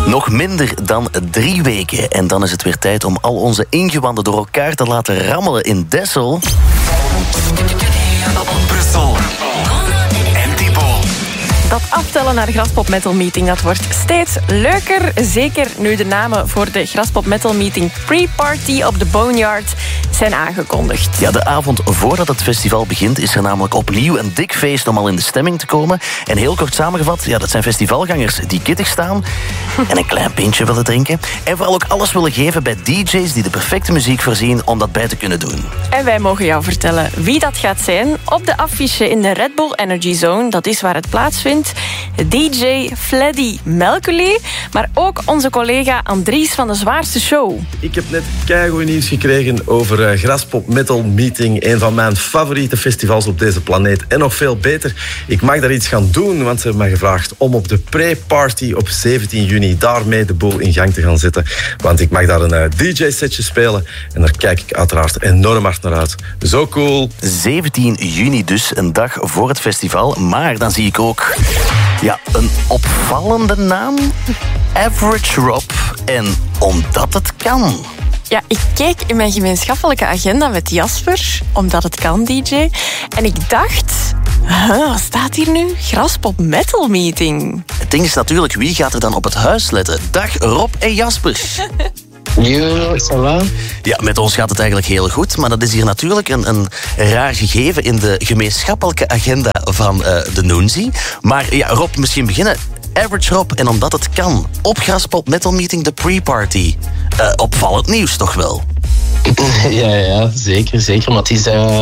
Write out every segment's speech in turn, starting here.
Nog minder dan 3 weken en dan is het weer tijd om al onze ingewanden door elkaar te laten rammelen in Dessel. Brussel. En Thibaut. Dat aftellen naar de Graspop Metal Meeting, dat wordt steeds leuker. Zeker nu de namen voor de Graspop Metal Meeting Pre-Party op de Boneyard zijn aangekondigd. Ja, de avond voordat het festival begint is er namelijk opnieuw een dik feest om al in de stemming te komen. En heel kort samengevat, ja, dat zijn festivalgangers die kittig staan en een klein pintje willen drinken. En vooral ook alles willen geven bij DJ's die de perfecte muziek voorzien om dat bij te kunnen doen. En wij mogen jou vertellen wie dat gaat zijn. Op de affiche in de Red Bull Energy Zone, dat is waar het plaatsvindt, DJ Fleddy Melkuli, maar ook onze collega Andries van de Zwaarste Show. Ik heb net keigoed nieuws gekregen over Graspop Metal Meeting, een van mijn favoriete festivals op deze planeet. En nog veel beter, ik mag daar iets gaan doen, want ze hebben mij gevraagd om op de pre-party op 17 juni daarmee de boel in gang te gaan zetten. Want ik mag daar een DJ-setje spelen en daar kijk ik uiteraard enorm hard naar uit. Zo cool. 17 juni dus, een dag voor het festival, maar dan zie ik ook een opvallende naam. Average Rob. En omdat het kan. Ja, ik keek in mijn gemeenschappelijke agenda met Jasper, omdat het kan, DJ. En ik dacht, wat staat hier nu? Graspop Metal Meeting. Het ding is natuurlijk, wie gaat er dan op het huis letten? Dag Rob en Jasper. Yo, ça va? Ja, met ons gaat het eigenlijk heel goed, maar dat is hier natuurlijk een raar gegeven in de gemeenschappelijke agenda van de Noonzie. Maar ja, Rob, misschien beginnen. Average Rob, en omdat het kan. Op Graspop Metal Meeting, de pre-party. Opvallend nieuws toch wel? Ja, zeker. Maar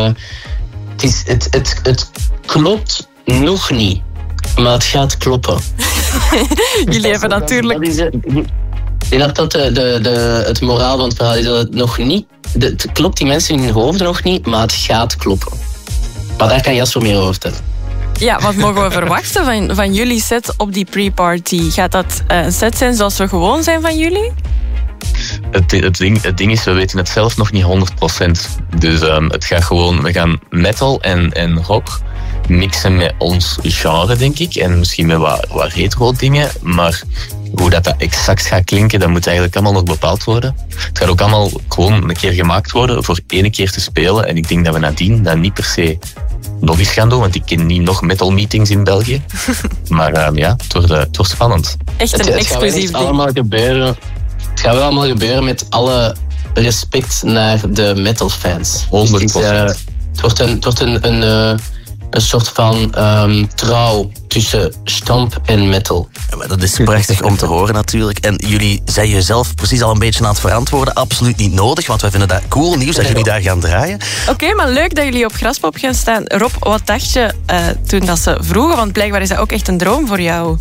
het klopt nog niet. Maar het gaat kloppen. Jullie hebben natuurlijk... Ik denk dat het moraal van het verhaal is dat het nog niet... Het klopt die mensen in hun hoofden nog niet, maar het gaat kloppen. Maar daar kan Jasper meer over vertellen. Ja, wat mogen we verwachten van jullie set op die pre-party? Gaat dat een set zijn zoals we gewoon zijn van jullie? Het ding is, we weten het zelf nog niet 100%. Dus het gaat gewoon... We gaan metal en rock mixen met ons genre, denk ik. En misschien met wat retro dingen. Maar hoe dat exact gaat klinken, dat moet eigenlijk allemaal nog bepaald worden. Het gaat ook allemaal gewoon een keer gemaakt worden voor 1 keer te spelen. En ik denk dat we nadien dat niet per se nog eens gaan doen, want ik ken niet nog metal meetings in België. Maar het wordt spannend. Echt een exclusief ding. Het gaat wel allemaal gebeuren met alle respect naar de metalfans. 100%. Het wordt een soort van trouw tussen stomp en metal. Ja, maar dat is prachtig om te horen natuurlijk. En jullie zijn jezelf precies al een beetje aan het verantwoorden. Absoluut niet nodig, want wij vinden dat cool nieuws dat jullie daar gaan draaien. Oké, maar leuk dat jullie op Graspop gaan staan. Rob, wat dacht je toen dat ze vroegen? Want blijkbaar is dat ook echt een droom voor jou.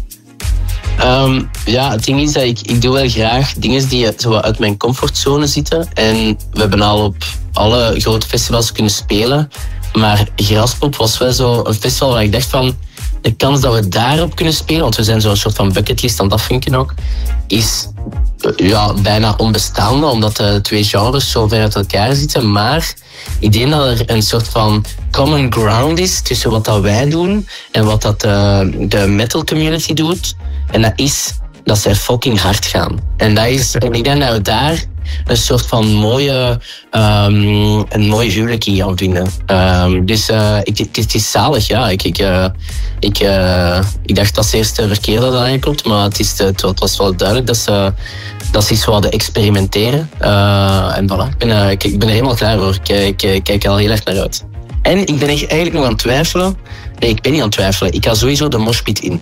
Het ding is dat ik doe wel graag dingen die zo uit mijn comfortzone zitten. En we hebben al op alle grote festivals kunnen spelen. Maar Graspop was wel zo een festival waar ik dacht van... De kans dat we daarop kunnen spelen, want we zijn zo'n soort van bucketlist aan het afvinken ook, is bijna onbestaande, omdat de 2 genres zo ver uit elkaar zitten. Maar ik denk dat er een soort van common ground is tussen wat dat wij doen en wat dat de metal community doet. En dat is dat zij fucking hard gaan. En ik denk dat we daar een soort van een mooie huwelijk in gaan vinden. Dus het is zalig, ja. Ik dacht dat ze eerst verkeerd hadden aangeklopt, maar het was wel duidelijk dat ze iets wilden experimenteren. En voilà, ik ben er helemaal klaar voor. Ik kijk er al heel erg naar uit. En ik ben eigenlijk nog aan het twijfelen. Nee, ik ben niet aan het twijfelen. Ik ga sowieso de moshpit in.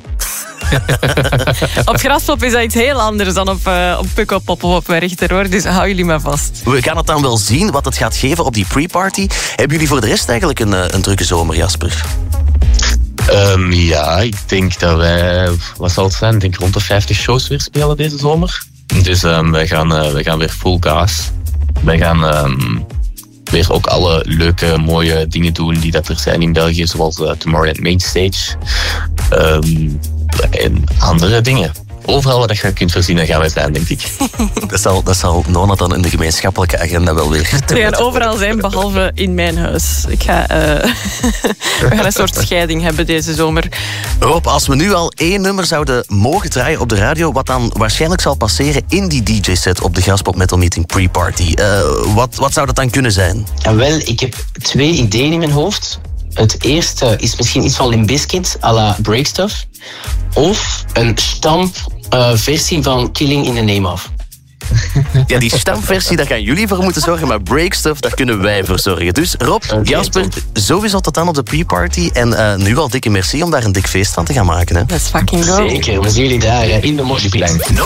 Op Graspop is dat iets heel anders dan op Pukkelpop of op Werchter, hoor. Dus hou jullie maar vast. We gaan het dan wel zien wat het gaat geven op die pre-party. Hebben jullie voor de rest eigenlijk een drukke zomer, Jasper? Ik denk dat wij... Wat zal het zijn? Ik denk rond de 50 shows weer spelen deze zomer. Dus wij gaan weer full gas. Wij gaan... weer ook alle leuke, mooie dingen doen die dat er zijn in België, zoals Tomorrowland Mainstage en andere dingen. overal waar je kunt verzinnen gaan wij zijn, denk ik. Dat zal Nona dan in de gemeenschappelijke agenda wel weer... Ze gaan overal zijn, behalve in mijn huis. We gaan een soort scheiding hebben deze zomer. Rob, als we nu al 1 nummer zouden mogen draaien op de radio, wat dan waarschijnlijk zal passeren in die DJ-set op de Graspop Metal Meeting pre-party, wat zou dat dan kunnen zijn? En wel, ik heb 2 ideeën in mijn hoofd. Het eerste is misschien iets van Limp Bizkit à la Breakstuff. Of een stampversie van Killing in the Name of. Ja, die stamversie, daar gaan jullie voor moeten zorgen, maar Breakstuff, daar kunnen wij voor zorgen. Dus Rob, Jasper, sowieso tot dan op de pre-party. En nu al dikke merci om daar een dik feest van te gaan maken. Hè. Let's fucking go. Zeker, we zien jullie daar in de moshpit.